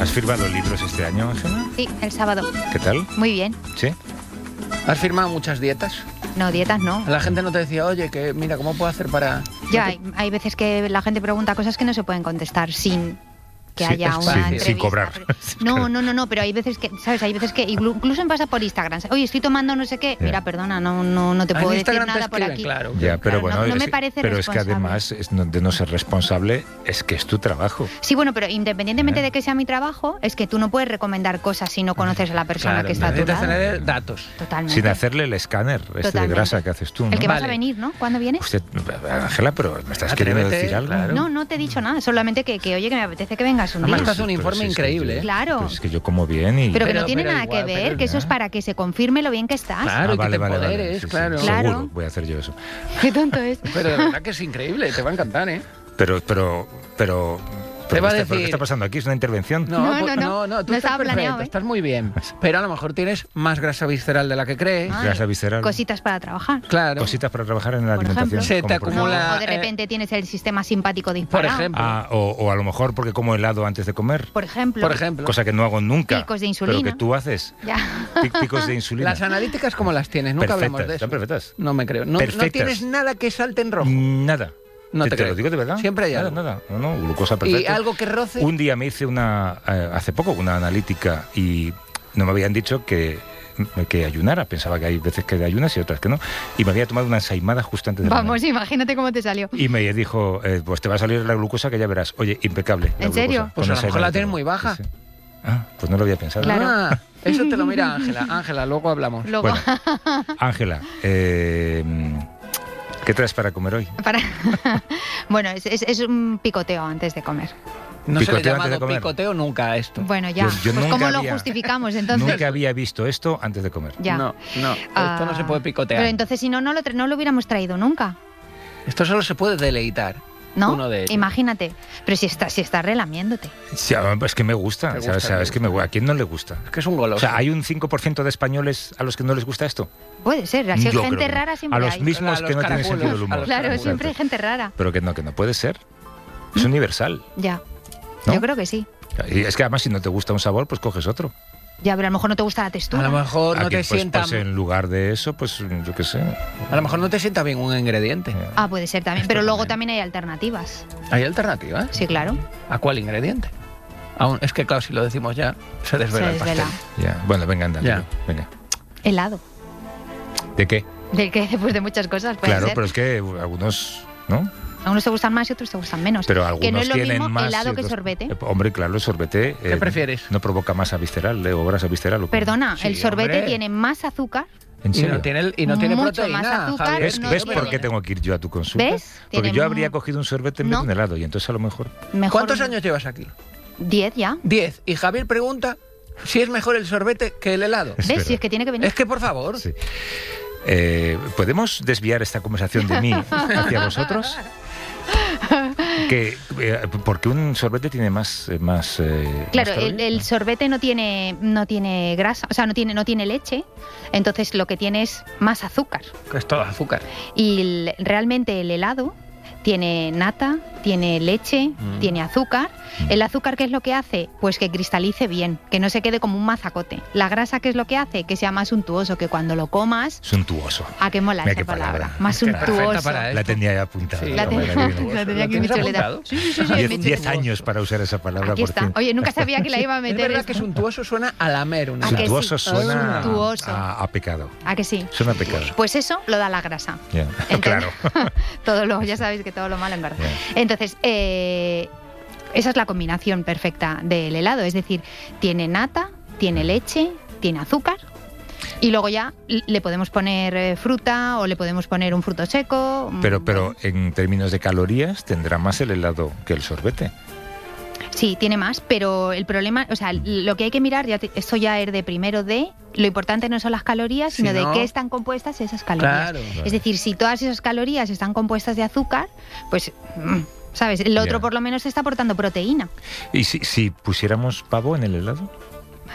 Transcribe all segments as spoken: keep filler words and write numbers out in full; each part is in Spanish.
¿Has firmado libros este año, Ángela? Sí, el sábado. ¿Qué tal? Muy bien. ¿Sí? ¿Has firmado muchas dietas? No, dietas no. La gente no te decía, oye, que mira, ¿cómo puedo hacer para...? Ya, hay, hay veces que la gente pregunta cosas que no se pueden contestar sin que Sí, haya sí, una sí, entrevista. sin cobrar. No, no, no, no, pero hay veces que, ¿sabes? Hay veces que incluso me pasa por Instagram. Oye, estoy tomando no sé qué. Ya. Mira, perdona, no, no, no te puedo En decir Instagram te nada por escriben, aquí. claro. Ya, pero Claro, bueno, no- no es, me parece pero es que responsable. además es no- de no ser responsable es que es tu trabajo. Sí, bueno, pero independientemente Ya. de que sea mi trabajo, es que tú no puedes recomendar cosas si no conoces a la persona Claro, que está a tu necesitas lado. tener datos. Totalmente. Sin hacerle el escáner este de Totalmente. grasa que haces tú, ¿no? El que vas Vale. a venir, ¿no? ¿Cuándo vienes? Usted, Ángela, pero ¿me estás queriendo Atrévete, decir algo? claro. No, no te he dicho nada, solamente que, que oye, que me apetece que vengas un Además, día. te hace un Pero informe si es que increíble, yo- ¿eh? Claro. Pues es que yo como bien y... Pero que Pero- no tiene pero nada igual, que ver, pero que eso es ya. para que se confirme lo bien que estás. Claro, y que vale, te vale, vale. empoderes, Sí, sí, claro. Claro. Seguro, voy a hacer yo eso. Qué tonto es. Pero de verdad que es increíble, te va a encantar, ¿eh? Pero, pero, pero... Te pero va a ¿qué está- pero ¿Qué decir- está pasando aquí? ¿Es una intervención? No, No, pues- no, no, no. tú No estás estaba perfecto, planeado, ¿eh? estás muy bien. Pero a lo mejor tienes más grasa visceral de la que crees. Ah. Grasa visceral. Cositas para trabajar. Claro. Cositas para trabajar en la Por alimentación. ejemplo. Se te como por acumula- ejemplo- O de eh, repente tienes el sistema simpático Por disparado. ejemplo. Ah, o, o a lo mejor porque como helado antes de comer. Por ejemplo. Por ejemplo. Cosa que no hago nunca. Picos de insulina. Pero que tú haces. Ya. Pi- Picos de insulina. Las analíticas, ¿cómo las tienes? Nunca Perfectas, hablamos de eso. están perfectas. No me creo. No, no Perfectas. tienes nada que salte en rojo. Nada. No te te, te creo. lo digo de verdad. Siempre hay nada, algo. Nada, no, no, glucosa Y perfecta. algo que roce. Un día me hice una, eh, hace poco, una analítica y no me habían dicho que, que ayunara. Pensaba que hay veces que ayunas y otras que no. Y me había tomado una ensaimada justo antes de Vamos, comer. imagínate cómo te salió. Y me dijo, eh, pues te va a salir la glucosa que ya verás. Oye, impecable. la ¿En serio? glucosa, Pues con a lo mejor ensaimada la y tienes todo. muy baja. Sí, sí. Ah, pues no lo había pensado. Claro. Ah, eso te lo mira Ángela. Ángela, luego hablamos. Luego, Bueno, Ángela, eh, ¿qué traes para comer hoy? para... bueno, es, es- es un picoteo antes de comer. No se le ha Picoteo antes de llamado comer. picoteo nunca a esto. Bueno, ya. Yo- yo pues nunca ¿cómo lo había- justificamos entonces? Nunca había visto esto antes de comer. Ya. No, no. Ah, Esto no se puede picotear. Pero entonces si no, no lo, tra- no lo hubiéramos traído nunca, Esto solo se puede deleitar. ¿no? Uno de ellos. Imagínate. Pero si estás si está relamiéndote. Sí, es que me gusta. Te o sea, gusta, o sea, te es que me, ¿a quién no le gusta? Es que es un goloso. O sea, ¿hay un cinco por ciento de españoles a los que no les gusta esto? Puede ser. Así Yo creo gente que no. rara siempre A los hay. mismos A los que no tienen caraculos, sentido del a humor. los Claro, caraculos. siempre hay gente rara. Pero que no, que no puede ser. Es universal. Ya. ¿No? Yo creo que sí. Y es que además si no te gusta un sabor, pues coges otro. Ya, pero a lo mejor no te gusta la textura. A lo mejor no Aquí, te pues, sienta. pues en lugar de eso, pues yo qué sé. A lo mejor no te sienta bien un ingrediente. Ah, puede ser también. Pero luego también hay alternativas. ¿Hay alternativas? Sí, claro. ¿A cuál ingrediente? Aún, es que claro, si lo decimos ya, se desvela Se el desvela. pastel. Ya. Bueno, venga, anda. Ya. dilo, Venga. Helado. ¿De qué? Del que después de muchas cosas puede Claro, ser. pero es que algunos, ¿no? A unos te gustan más y otros te gustan menos. Pero algunos que no es lo tienen mismo más helado y que otros- sorbete. Eh, Hombre, claro, el sorbete. ¿Qué prefieres? No provoca masa visceral eh, o grasa visceral. ¿o cómo? Perdona, Sí, el sorbete hombre. tiene más azúcar. ¿En Y serio? no tiene, y no tiene Mucho proteína. más azúcar, Javier. ¿Ves, no ¿ves tiene- por qué tengo que ir yo a tu consulta? ¿Ves? Porque Tiene yo mu- habría cogido un sorbete en vez No. de un helado y entonces a lo mejor... Mejor... ¿Cuántos años llevas aquí? Diez ya. Diez. Y Javier pregunta si es mejor el sorbete que el helado. Es ¿Ves? verdad. Si es que tiene que venir. Es que, por favor. Sí. Eh, ¿Podemos desviar esta conversación de mí hacia vosotros? Que, eh, porque un sorbete tiene más... eh, más eh, Claro, más el, calorías, el ¿no? sorbete no tiene, no tiene grasa, o sea, no tiene, no tiene leche, entonces lo que tiene es más azúcar. Que es todo azúcar. Y el- realmente el helado tiene nata, tiene leche, Mm. tiene azúcar. El azúcar, ¿qué es lo que hace? Pues que cristalice bien, que no se quede como un mazacote. La grasa, ¿qué es lo que hace? Que sea más untuoso, que cuando lo comas... Suntuoso. ¿A qué mola Mira esa qué palabra? palabra. Más Es que es perfecta untuoso. para La esto. tenía ya apuntada. Sí, La la tenía- tenía bien. la tenía ¿Lo aquí en mi tienes chuleta. apuntado? Sí, sí, sí, sí, Diez, mi diez chuleta. años para usar esa palabra. Aquí por está. fin. Oye, nunca sabía que la iba a Es meter. verdad que esto. suntuoso suena a lamer una ¿A que sí? Suntuoso suena Suntuoso. A, a pecado. ¿A que sí? Suena a pecado. Pues eso lo da la grasa. Ya. Entonces- Claro. todo lo, ya sabéis que todo lo malo engorda. Ya. Entonces, eh, esa es la combinación perfecta del helado. Es decir, tiene nata, tiene leche, tiene azúcar. Y luego ya le podemos poner eh, fruta o le podemos poner un fruto seco. Pero, mm, pero en términos de calorías tendrá más el helado que el sorbete. Sí, tiene más, pero el problema, o sea, lo que hay que mirar, ya te- esto ya es de primero de, lo importante no son las calorías, Si sino no- de qué están compuestas esas calorías. Claro. Es decir, si todas esas calorías están compuestas de azúcar, pues, mm, ¿sabes? El otro Ya. por lo menos te está aportando proteína. ¿Y si, si pusiéramos pavo en el helado?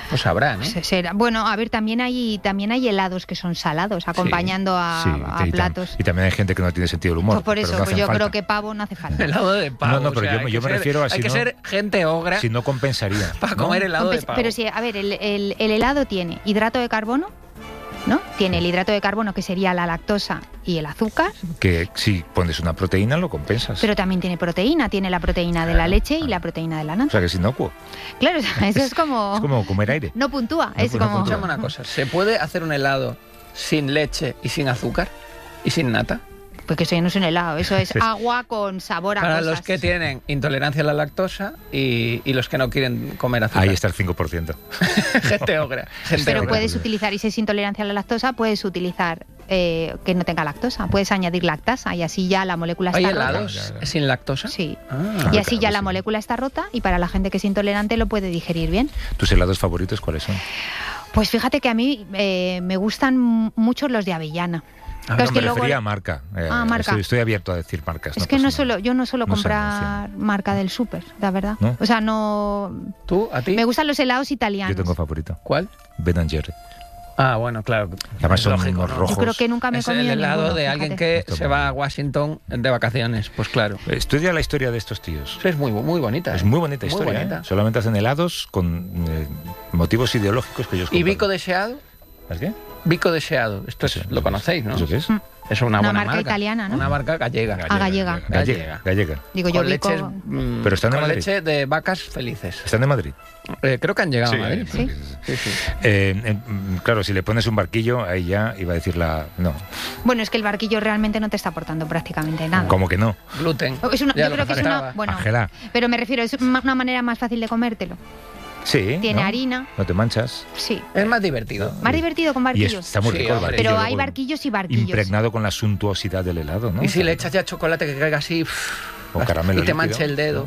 Pues sabrán, ¿eh? Se- será- Bueno, a ver, también hay también hay helados que son salados, acompañando a, Sí, a y, tam- platos. y también hay gente que no tiene sentido del humor. Pues por pero eso, no pues hacen yo falta. creo que pavo no hace falta. Helado de pavo. No, no, pero o sea, yo- hay yo que me ser- refiero a Hay si que no- ser gente ogra Si no compensaría. para ¿no? comer helado de Compensa- pavo. Pero sí, a ver, el, el- el helado tiene hidrato de carbono, ¿no? Tiene el hidrato de carbono, que sería la lactosa y el azúcar, Que si pones una proteína lo compensas. pero también tiene proteína. Tiene la proteína de la leche y la proteína de la O nata. sea que es inocuo. Claro, o sea, eso es como... Es como comer aire. No puntúa, No, es pues no como... puntúa. Escuchame una cosa, ¿se puede hacer un helado sin leche y sin azúcar? ¿Y sin nata? Porque eso ya no es un helado, eso es agua con sabor a Para cosas. los que tienen intolerancia a la lactosa y, y los que no quieren comer azúcar. Ahí está el cinco por ciento. Gente ogra. Gente Pero ogra. puedes utilizar, y si es intolerancia a la lactosa, puedes utilizar eh, que no tenga lactosa. Puedes añadir lactasa y así ya la molécula ¿Hay está rota. helados Ya, ya. sin lactosa? Sí. Ah. Y así ya claro, la sí. molécula está rota y para la gente que es intolerante lo puede digerir bien. ¿Tus helados favoritos cuáles son? Pues fíjate que a mí eh, me gustan mucho los de avellana. Ah, Claro, no, es que me luego- refería a marca. Eh, Ah, marca. Estoy, estoy abierto a decir marcas. Es que no pasa nada. suelo, yo no suelo No sé, comprar marca del súper, la verdad. ¿No? O sea, no... ¿Tú? ¿A ti? Me gustan los helados italianos. Yo tengo favorito. ¿Cuál? Ben and Jerry. Ah, bueno, claro. Además Es son lógico, unos ¿no? rojos. Yo creo que nunca me he Es el comido helado ninguno, de alguien fíjate. que Esto se es va muy a Washington de vacaciones. Pues claro. Estudia la historia de estos tíos. Es muy, muy bonita. Es ¿eh? muy bonita historia. bonita. ¿eh? Solamente hacen helados con eh, motivos ideológicos que ellos ¿Y comparten. bico deseado? ¿Es qué? Bico deseado. Esto es, Eso, lo conocéis, ¿no? ¿Eso qué es? Mm. Es una, Una buena marca italiana, ¿no? Una marca gallega. Ah, gallega. Gallega. Gallega. Digo, yo Con bico... leches, mm, Pero están en con Madrid. leche de vacas felices. ¿Están de Madrid? Eh, creo que han llegado Sí, a Madrid. Sí. Sí, sí. Eh, eh, mm, claro, si le pones un barquillo, ahí ya iba a decir la... No, Bueno, es que el barquillo realmente no te está aportando prácticamente nada. como que no. Gluten. Es una- Ya yo lo creo que es una... faltaba. Bueno, Ángela. pero me refiero, es ma- una manera más fácil de comértelo. Sí. Tiene ¿no? harina, No te manchas. sí. Es más divertido. Más divertido con Y barquillos. está muy Sí, rico el hombre. barquillo. Pero hay luego barquillos y barquillos. impregnado con la suntuosidad del helado, ¿no? Y si le echas ya chocolate que caiga así O caramelo y te líquido, manche el dedo.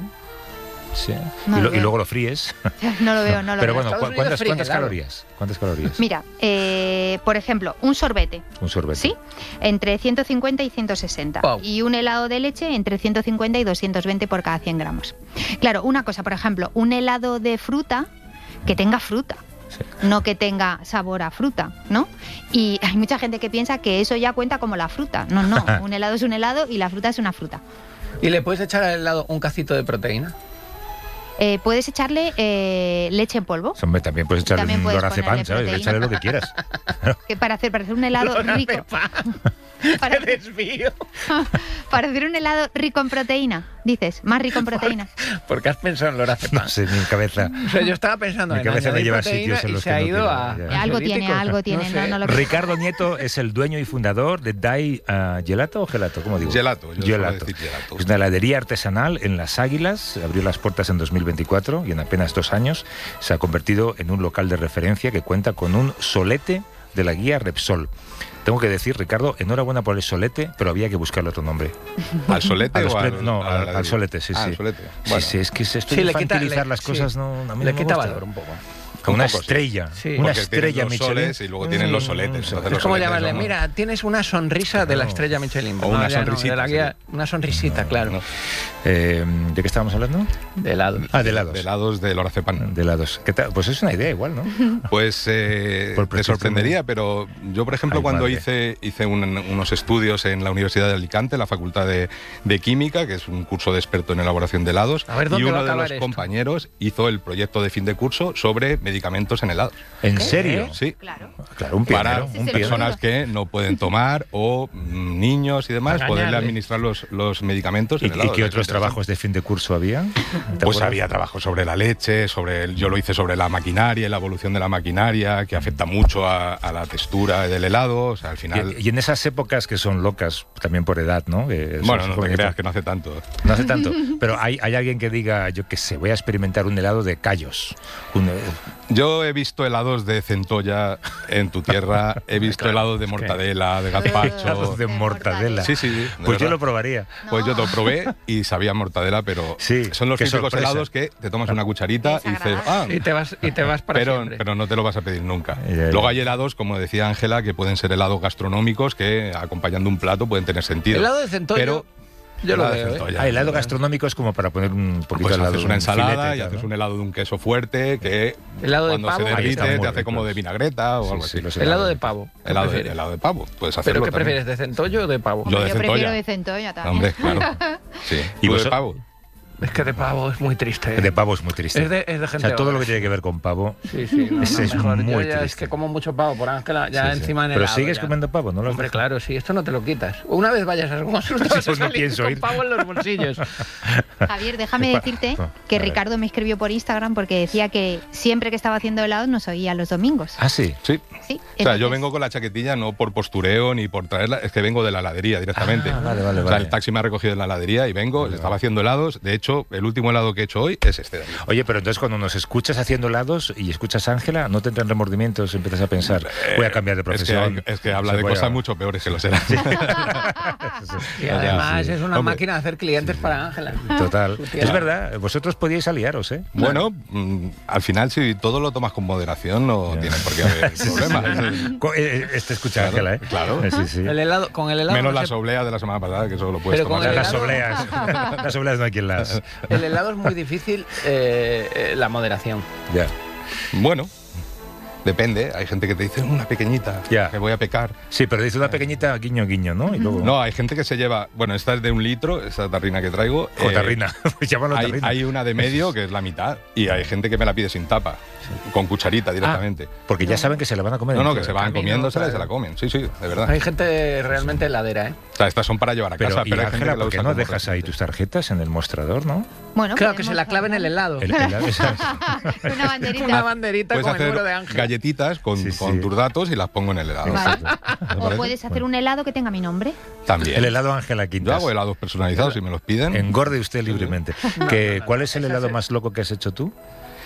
Sí. No y, lo lo- y veo. luego lo fríes. No lo veo, no lo Pero veo. bueno, Estados ¿cu- Unidos ¿cuántas, fríen cuántas helado. calorías? ¿Cuántas calorías? Mira, eh, por ejemplo, un sorbete, Un sorbete. ¿sí? Entre ciento cincuenta y ciento sesenta. Wow. Y un helado de leche entre ciento cincuenta y doscientos veinte por cada cien gramos. Claro, una cosa, por ejemplo, un helado de fruta que tenga fruta. Sí. No que tenga sabor a fruta, ¿no? Y hay mucha gente que piensa que eso ya cuenta como la fruta. No, no, un helado es un helado y la fruta es una fruta. ¿Y le puedes echar al helado un cacito de proteína? Eh, puedes echarle eh, leche en polvo, Hombre, también puedes echarle También un puedes lorazepam, ponerle ¿sabes? proteína. Échale lo que quieras. que para hacer, para hacer un helado rico. Para, desvío! para hacer un helado rico en proteína, dices, más rico en proteína. Porque has pensado en lorazepam. No sé, mi cabeza. O sea, yo estaba pensando Mi en cabeza me añadir lleva a proteína sitios en y los se que ha no ido quiero, a... ya. Algo tiene, ansiolíticos. algo tiene, No no, sé. no lo Ricardo Nieto es el dueño y fundador de Dai ah, Gelato o Gelato, ¿cómo digo? Gelato, yo suelo Gelato. decir gelato. Es una heladería artesanal en Las Águilas, abrió las puertas en dos mil veinticuatro y en apenas dos años se ha convertido en un local de referencia que cuenta con un solete de la guía Repsol. Tengo que decir, Ricardo, enhorabuena por el solete, pero había que buscarle otro nombre. ¿Al solete A los o pre- al, no, a la al, heladería? al solete, sí, Ah, sí. al solete. Sí, Bueno, sí, es que se esto Sí, de le quita- infantilizar le- las cosas sí. no, a mí Le no me quita gusta. valor un poco. Como una Un poco, sí. estrella, Sí. una porque estrella tienes los Michelin. soles y luego tienen los soletes. Mm, Entonces Es los como soletes llamarle, son- mira, tienes una sonrisa de la Claro. estrella Michelin. O una ya no, sonrisita, de la guía- sí. una sonrisita, claro. No, Eh, ¿De qué estábamos hablando? De helado. Ah, de helados. de helados de lorazepam. De helados. ¿Qué tal? Pues es una idea igual, ¿no? Pues eh, Por te pretexto, sorprendería, pero yo, por ejemplo, Ay, cuando madre. hice, hice un- unos estudios en la Universidad de Alicante, la Facultad de, de Química, que es un curso de experto en elaboración de helados, A ver, y ¿dónde va a uno de acabar los esto? compañeros hizo el proyecto de fin de curso sobre medicamentos en helados. ¿En serio? Sí. Claro. Claro, un Para pionero. Ese Un es el pionero. personas que no pueden tomar o mm, niños y demás, Para poderle engañarle. administrar los, los medicamentos ¿Y, en y helados. qué Es otros interesante. trabajos de fin de curso había? ¿Te Pues acuerdas? había trabajo sobre la leche, sobre el- yo lo hice sobre la maquinaria, la evolución de la maquinaria, que afecta mucho a, a la textura del helado. O sea, al final. Y, y en esas épocas que son locas, también por edad, ¿no? Que bueno, son no te jóvenes, creas que no hace tanto. No hace tanto. Pero hay, hay alguien que diga, yo qué sé, voy a experimentar un helado de callos. Un, eh, Yo he visto helados de centolla en tu tierra, he visto Claro, helados de es que- mortadela, de helados gazpacho. de mortadela. Sí, sí, de Pues yo verdad. lo probaría. Pues yo lo probé y sabía mortadela, pero Sí, son los qué típicos sorpresa. helados que te tomas una cucharita y dices, ah, Y te vas, y te vas para pero, siempre. pero no te lo vas a pedir nunca. Ya, ya. Luego hay helados, como decía Ángela, que pueden ser helados gastronómicos que acompañando un plato pueden tener sentido. Helado de centollo. Pero Yo lo helado de veo, ¿eh? centolla. Ah, helado gastronómico es como para poner un poquito Pues al lado haces de una un ensalada filete y tal, haces ¿no? un helado de un queso fuerte que Helado de cuando pavo. se Ahí derrite están te muy hace como ricos. de vinagreta o Sí, algo sí, así. los Helado helados. de pavo. ¿qué Helado de, prefieres? helado de pavo, puedes ¿Pero hacerlo qué también. prefieres, de centollo o de pavo? Yo de Yo prefiero centolla. de centolla también. Hombre, claro. Sí. ¿Y ¿Y vos- de pavo? Es que de pavo es muy triste. ¿eh? De pavo es muy triste. Es de, es de O gente sea, todo lo vaga. que tiene que ver con pavo. Sí, sí, no, Ese no, es mejor. muy Yo ya es triste. que como mucho pavo por Ángela, ya Sí, sí. encima en Pero helado, sigues ya. comiendo pavo, ¿no? Lo has Hombre, dejado? claro, sí, esto no te lo quitas. Una vez vayas a consulta, Sí, vas a pues no salir pienso con ir. pavo en los bolsillos. Javier, déjame Pa- decirte pa- que a ver. Ricardo me escribió por Instagram porque decía que siempre que estaba haciendo helado nos oía los domingos. Ah, sí. Sí. Sí, O sea, yo entonces- vengo con la chaquetilla no por postureo ni por traerla, es que vengo de la heladería directamente. Ah, vale, vale, O sea, vale. el taxi me ha recogido en la heladería y vengo, Vale, estaba vale. haciendo helados. De hecho, el último helado que he hecho hoy es este de aquí. Oye, pero entonces cuando nos escuchas haciendo helados y escuchas a Ángela, ¿no te entran remordimientos? Empiezas a pensar, voy a cambiar de Es que, profesión. hay- es que habla Se de voy a- cosas mucho peores que los helados. Y además sí. es una Hombre. máquina de hacer clientes para Ángela. Total. Su tía. Es verdad, vosotros podíais aliaros, ¿eh? Bueno, mm, al final si todo lo tomas con moderación no Ya. tiene por qué haber problemas. Co- eh, Este escucha a Claro, Ángela, ¿eh? claro. Eh, Sí, sí. El helado, con el helado Menos no las se- obleas de la semana pasada, que eso lo puedes Pero con tomar. el Las helado- obleas. Las obleas no hay quien las. el helado es muy difícil eh, eh, la moderación. Ya. Bueno, depende. Hay gente que te dice una pequeñita, Ya. que voy a pecar. Sí, pero dice una pequeñita guiño guiño, ¿no? Y luego. No, hay gente que se lleva. Bueno, esta es de un litro, esta tarrina que traigo. O eh, tarrina. Llámalo hay, tarrina. hay una de medio que es la mitad y hay gente que me la pide sin tapa, con cucharita directamente. Porque ya saben que se la van a comer. no, no, entera. que se van camino, comiéndosela y se claro. la comen. Sí, sí, de verdad. Hay gente realmente heladera, ¿eh? O sea, estas son para llevar a Pero, casa, y pero hay gente Ángela, que la ¿por qué usa no como dejas ahí recipiente. tus tarjetas en el mostrador, no? Bueno, Claro, que podemos se la claven el helado. El- el- esa- Una banderita. Una banderita Puedes con el hacer número de Ángel. galletitas con, Sí, con sí. tus datos y las pongo en el helado. Vale. ¿Te O parece? puedes hacer un helado que tenga mi nombre. También. El helado Ángela Yo Quintas. hago helados personalizados si me los piden. Engorde usted libremente. Que, ¿Cuál es el Esa helado es- más loco que has hecho tú?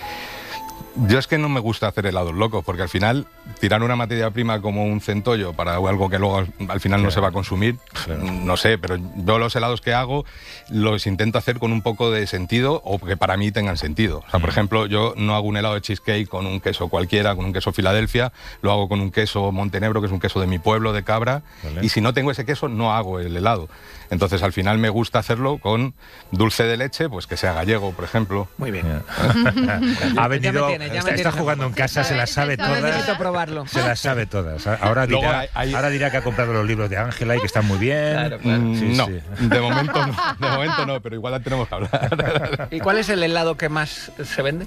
Yo es que no me gusta hacer helados locos, porque al final tirar una materia prima como un centollo para algo que luego al, al final no Claro. se va a consumir, Claro. no sé, pero yo los helados que hago los intento hacer con un poco de sentido o que para mí tengan sentido. O sea, por Mm. ejemplo, yo no hago un helado de cheesecake con un queso cualquiera, con un queso Filadelfia, lo hago con un queso Montenegro, que es un queso de mi pueblo, de cabra, Vale. y si no tengo ese queso no hago el helado. Entonces al final me gusta hacerlo con dulce de leche, pues que sea gallego, por ejemplo. Muy bien. Ya. ha venido, me tienes, ya me está, tienes está jugando en casa, se las sabe Ya me Necesito todas. probarlo. Se las sabe todas. Ahora Luego dirá, hay- hay- ahora dirá que ha comprado los libros de Ángela y que están muy bien. Claro, claro. Mm, Sí, no, sí. de momento no, de momento no, pero igual tenemos que hablar. ¿Y cuál es el helado que más se vende?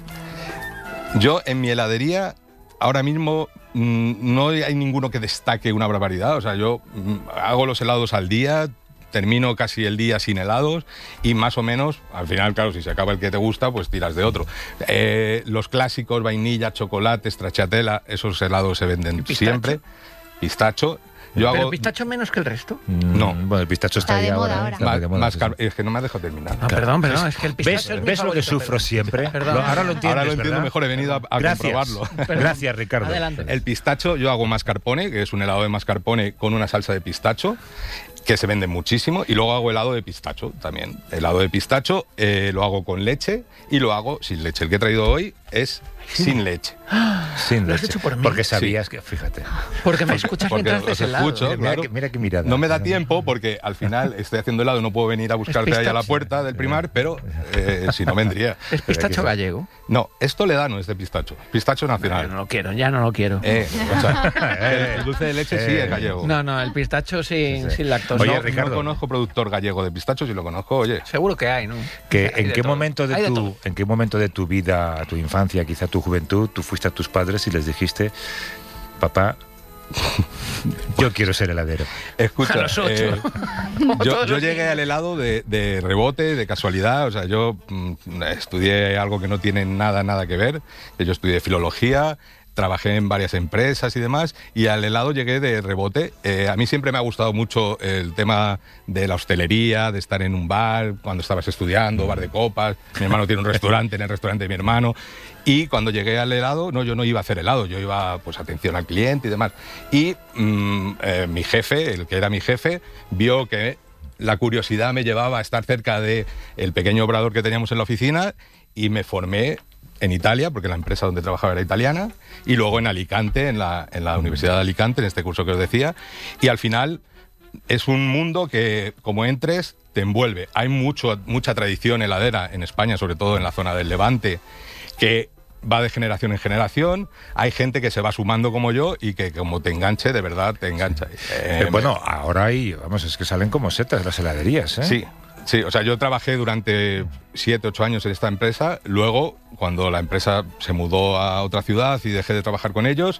Yo en mi heladería ahora mismo mm, no hay ninguno que destaque una barbaridad, o sea, yo mm, hago los helados al día, termino casi el día sin helados y más o menos, al final, claro, si se acaba el que te gusta, pues tiras de otro. Eh, los clásicos, vainilla, chocolate, stracciatella, esos helados se venden pistacho? siempre. Pistacho. Yo ¿Pero hago pistacho menos que el resto? Mm, No. Bueno, el pistacho está, Está ahí de moda ahora. ¿eh? ahora. Está muy más, de moda, más sí, car- sí. es que no me has dejado terminar. Ah, perdón, perdón, es que el ¿Ves, pistacho es mi ¿ves lo que favorito, sufro pero- siempre? Perdón. Lo- ahora lo entiendes, Ahora lo entiendo ¿verdad? mejor, he venido a, a Gracias. comprobarlo. Gracias, Ricardo. Adelante. El pistacho, yo hago mascarpone, que es un helado de mascarpone con una salsa de pistacho, que se vende muchísimo, y luego hago helado de pistacho también. Helado de pistacho eh, lo hago con leche y lo hago sin leche. El que he traído hoy es sin leche. Sin ¿Lo has leche. hecho por mí? Porque sabías que, fíjate. Porque me escuchas Porque mientras os haces helado. escucho. Mira, claro. que, mira qué mirada. No me da tiempo porque al final estoy haciendo helado, no puedo venir a buscarte ahí a la pistacho. puerta del primar, pero eh, si no vendría. Es pistacho gallego. No, esto le da, no es de pistacho. Pistacho Ya nacional. no lo quiero, ya no lo quiero. Eh, o sea, el, el dulce de leche sí Eh. es gallego. No, no, el pistacho sin, Sí. sin lactosa. Oye, no, Ricardo. no conozco productor gallego de pistacho, si lo conozco, oye. Seguro que hay, ¿no? Que Hay en de qué todo. momento de Hay tu todo. en qué momento de tu vida, tu infancia, quizá tu juventud, tú fuiste a tus padres y les dijiste, papá, yo quiero ser heladero. Escucha, A los ocho. eh, Como yo, todos yo los llegué niños. al helado de, de rebote, de casualidad, o sea, yo mm, estudié algo que no tiene nada, nada que ver, yo estudié filología, trabajé en varias empresas y demás, y al helado llegué de rebote. Eh, a mí siempre me ha gustado mucho el tema de la hostelería, de estar en un bar, cuando estabas estudiando, bar de copas, mi hermano tiene un restaurante, en el restaurante de mi hermano, y cuando llegué al helado, no, yo no iba a hacer helado, yo iba, pues, atención al cliente y demás. Y mm, eh, mi jefe, el que era mi jefe, vio que la curiosidad me llevaba a estar cerca del pequeño obrador que teníamos en la oficina y me formé en Italia, porque la empresa donde trabajaba era italiana, y luego en Alicante, en la, en la Universidad de Alicante, en este curso que os decía, y al final es un mundo que, como entres, te envuelve. Hay mucho, mucha tradición heladera en España, sobre todo en la zona del Levante, que va de generación en generación. Hay gente que se va sumando como yo y que como te enganche, de verdad te engancha. Eh, eh, bueno, ahora hay, vamos, es que salen como setas las heladerías, ¿eh? Sí. Sí, o sea, yo trabajé durante siete, ocho años en esta empresa. Luego, cuando la empresa se mudó a otra ciudad y dejé de trabajar con ellos,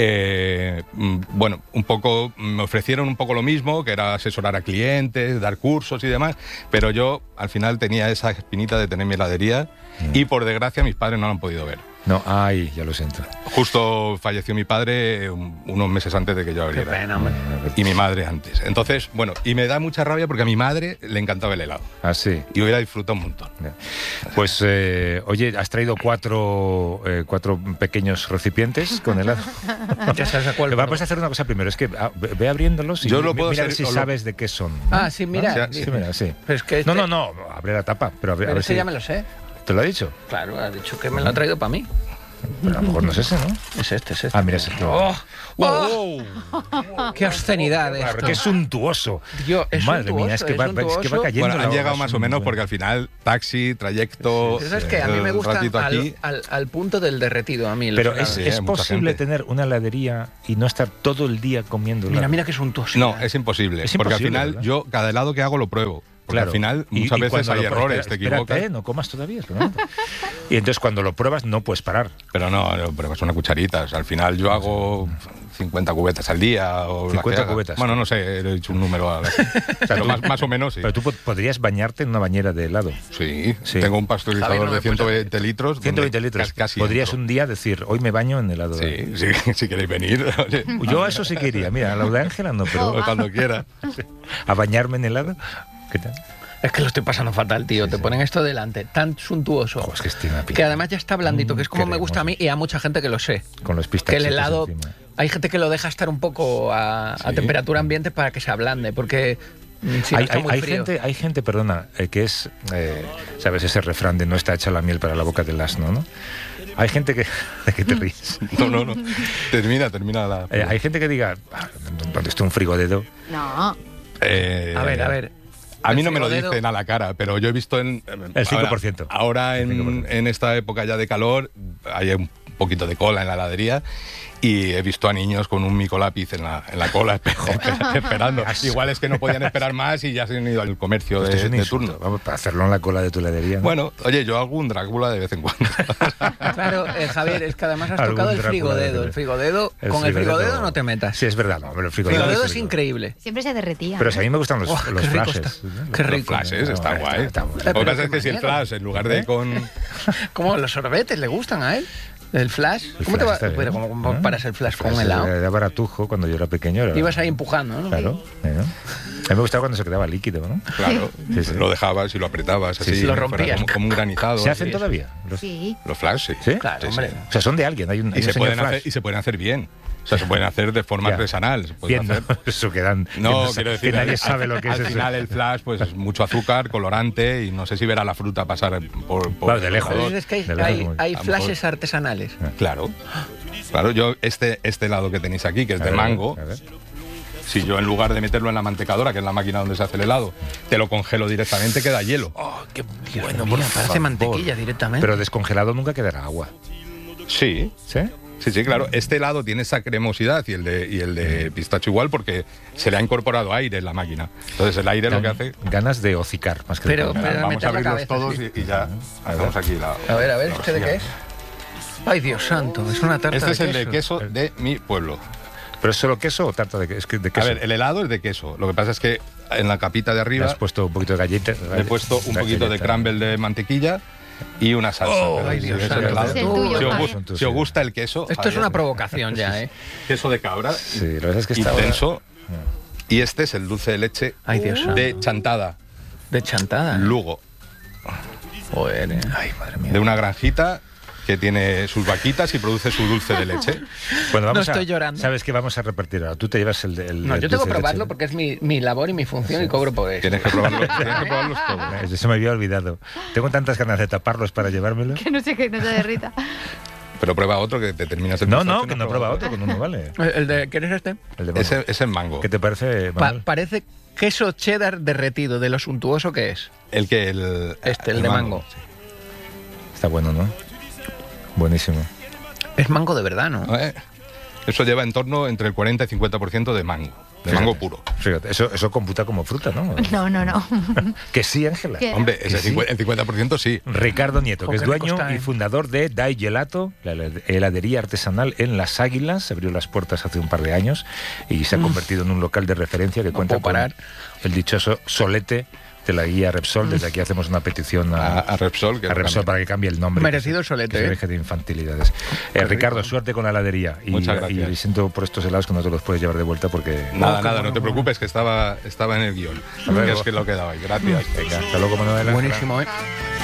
eh, bueno, un poco me ofrecieron un poco lo mismo, que era asesorar a clientes, dar cursos y demás, pero yo al final tenía esa espinita de tener mi heladería mm. y por desgracia mis padres no lo han podido ver. No, ay, ya lo siento. Justo falleció mi padre un, unos meses antes de que yo abriera. Qué pena, hombre. Y mi madre antes. Entonces, bueno, y me da mucha rabia porque a mi madre le encantaba el helado. Ah, sí. Y hubiera disfrutado un montón. Pues, eh, oye, has traído cuatro, eh, cuatro pequeños recipientes con helado. Ya sabes a cuál. Vamos a hacer una cosa primero, es que ah, ve abriéndolos y yo lo puedo mira hacer, si lo... sabes de qué son. Ah, sí, mira. ¿No? Sí, sí, mira, sí. Pero es que este... No, no, no, abre la tapa. Pero, a ver, pero a ver ese si... ya me lo sé. ¿Te lo ha dicho? Claro, ha dicho que me lo ha traído para mí. Pero a lo mejor no es ese, ¿no? Es este, es este. Ah, mira, es este. ¡Oh! ¡Oh! ¡Oh! ¡Qué obscenidad Qué, esto! ¡Qué suntuoso! Dios, es Madre suntuoso, mía, es que, es va, suntuoso. es que va cayendo. Bueno, han llegado más o menos porque al final taxi, trayecto... Eso es que a mí me gusta al, aquí. al, al punto del derretido, a mí. Pero es, sí, es posible gente. tener una heladería y no estar todo el día comiendo helado. Mira, mira qué suntuoso. No, es imposible. Es porque imposible, al final ¿verdad? yo cada helado que hago lo pruebo. Porque Claro. al final Y- muchas y veces cuando hay lo- errores, espera- te espérate, equivocas. ¿eh? No comas todavía. espera. Y entonces cuando lo pruebas no puedes parar. Pero no, no, pruebas una cucharita. O sea, al final yo hago cincuenta cubetas al día. O las cincuenta que haga. cubetas. Bueno, no sé, he hecho un número. A la... Pero más, más o menos sí. Pero tú po- podrías bañarte en una bañera de helado. Sí, Sí. tengo un Javier, pasteurizador no me de ciento veinte litros. ciento veinte donde litros. casi- casi Podrías entro. un día decir, hoy me baño en helado. Sí, sí, si queréis venir. Oye, Yo a eso sí que iría. Mira, a la de Ángela no, pero cuando quiera. a bañarme en helado. ¿Qué tal? Es que lo estoy pasando fatal, tío. Sí, Te sí. ponen esto delante, tan suntuoso. Ojo, es que tiene una pinta. Que además ya está blandito, que es como Mm, me gusta a mí y a mucha gente que lo sé. Con los Que pistachos el helado, encima. hay gente que lo deja estar un poco a, a Sí. temperatura ambiente para que se ablande, porque mm, si no hay, está hay- muy hay frío. gente, hay gente, perdona, eh, que es, eh, ¿sabes? Ese refrán de no está hecha la miel para la boca del asno, ¿no? Hay gente que... ¿De qué te ríes? No, no, no. Termina, termina la... Eh, hay gente que diga, ah, ¿dónde está un frigodedo? No. Eh, A ver, a ver. A mí El no me lo frigodedo- dicen a la cara, pero yo he visto en... El cinco por ciento. Ahora, ahora El cinco por en, ciento. en esta época ya de calor hay un poquito de cola en la heladería y he visto a niños con un micolápiz en la, en la cola esper- esperando. Igual es que no podían esperar más y ya se han ido al comercio Esto de, es un de insulto. turno. Vamos, para hacerlo en la cola de tu heladería, ¿no? Bueno, oye, yo hago un Drácula de vez en cuando. Claro, eh, Javier, es que además has Algún tocado el Drácula frigodedo. de- El frigodedo, El con el frigodedo- frigodedo no te metas. Sí, es verdad, no, pero el El frigodedo, frigodedo es es increíble. Siempre se derretía. Pero ¿no? si a mí me gustan los, Oh, los qué rico flashes. está. ¿no? Qué Los rico. flashes, No, está está- guay. está muy Lo rico. que pasa Pero es que si el qué flash, en lugar de ¿Eh? con... Como los sorbetes, ¿le gustan a él? ¿El flash? El ¿Cómo flash te va? está bien, Pero ¿cómo, cómo ¿no? paras el flash con un Pues, helado? eh, Era baratujo cuando yo era pequeño. Era, Ibas ahí empujando, ¿no? Claro. ¿eh? A mí me gustaba cuando se quedaba líquido, ¿no? Claro, Sí, sí. lo dejabas y lo apretabas así. sí, lo fuera rompías. Como, como un granizado. ¿Se así. hacen todavía? Los, Sí. Los flash, sí. ¿Sí? Claro, Sí, hombre. sí. O sea, son de alguien. Hay un, hay Y un se, señor pueden flash. hacer, y se pueden hacer bien. O sea, se pueden hacer de forma Ya. artesanal. Se pueden Bien, ¿no? hacer. Eso quedan. que No, sa- quiero decir, que nadie al- sabe lo que es al eso. final el flash, pues es mucho azúcar, colorante y no sé si verá la fruta pasar por... por Claro, de lejos. Pero por- es que hay, De lejos, hay, muy- hay a lo flashes mejor. artesanales. Claro. Claro, yo este, este helado que tenéis aquí, que es A de ver, mango, a ver. si yo en lugar de meterlo en la mantecadora, que es la máquina donde se hace el helado, te lo congelo directamente, queda hielo. Oh, qué Bueno, por parece favor. mantequilla directamente. Pero descongelado nunca quedará agua. Sí, ¿Sí? sí, sí, claro. Este helado tiene esa cremosidad y el de, y el de pistacho igual porque se le ha incorporado aire en la máquina. Entonces el aire lo que hace... Ganas de hocicar más que Pero- de pero- Vamos meter a la abrirlos cabeza, todos sí. y, y ya hacemos aquí la... A ver, a ver, la ¿este de cocina. qué es? Ay, Dios santo, es una tarta Este de es el de queso de mi pueblo. ¿Pero es solo queso o tarta de, que- es que de A queso? ver, el helado es de queso. Lo que pasa es que en la capita de Le arriba has puesto un poquito de galleta. le he puesto un poquito de crumble de mantequilla y una salsa. Oh, Pero ay, si Dios es el santo. helado. Es el tuyo, si, os, Javier. gu- si os gusta el queso... Esto es Javier, una provocación ya, ¿eh? queso de cabra, Sí, la verdad es que está ahora- intenso. Y este es el dulce de leche Ay, Dios santo. de chantada, De chantada. Lugo, Joder, eh. Ay, madre mía. de una granjita que tiene sus vaquitas y produce su dulce de leche. Bueno, vamos No estoy a, llorando. ¿Sabes qué vamos a repartir ahora? Tú te llevas el... el No, el yo tengo dulce que de probarlo leche. porque es mi, mi labor y mi función y cobro por eso. Tienes que probarlos, tienes que probarlos todos. Eh, Se me había olvidado. Tengo tantas ganas de taparlos para llevármelo. Que no sé qué, no se derrita. Pero prueba otro que te terminas el No, pistacho no, y que no prueba otro, con uno vale. ¿El de quieres este? El de mango. Ese, ese es mango. ¿Qué te parece, Pa- Manuel? parece queso cheddar derretido, de lo suntuoso que es. El que el Este, el de mango. sí. Está bueno, ¿no? Buenísimo. Es mango de verdad, ¿no? Eh, Eso lleva en torno entre el cuarenta y cincuenta por ciento de mango, de mango puro. Fíjate, eso, eso computa como fruta, ¿no? No, no, no. Que sí, Ángela. ¿Qué? Hombre, ¿Que ese sí? cincuenta el cincuenta por ciento sí. Ricardo Nieto, Jo, que es qué rico dueño está, y ¿eh? fundador de Dai Gelato, la heladería artesanal en Las Águilas. Se abrió las puertas hace un par de años y se ha convertido en un local de referencia que No cuenta puedo con parar. el dichoso solete de la guía Repsol. Desde aquí hacemos una petición a, A, a Repsol, que a Repsol también. para que cambie el nombre. Merecido que el se- solete, que se ¿eh? deje de infantilidades. Eh, Ricardo, suerte con la heladería. Y, Muchas gracias. y siento por estos helados que no te los puedes llevar de vuelta porque... Nada, qué nada, bueno, no te bueno. preocupes, que estaba, estaba en el guión. luego. Que es que lo quedaba ahí. Gracias. Venga, hasta luego, Manuela. Buenísimo, ¿eh?